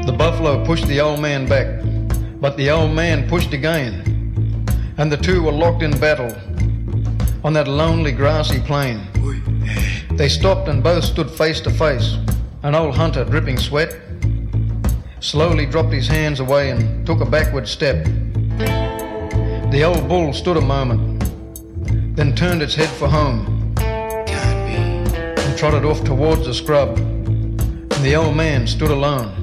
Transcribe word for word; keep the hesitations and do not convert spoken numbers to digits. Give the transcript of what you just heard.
The buffalo pushed the old man back, but the old man pushed again, and the two were locked in battle on that lonely grassy plain. They stopped and both stood face to face. An old hunter, dripping sweat, slowly dropped his hands away and took a backward step. The old bull stood a moment, then turned its head for home. Can't be. And trotted off towards the scrub, and the old man stood alone.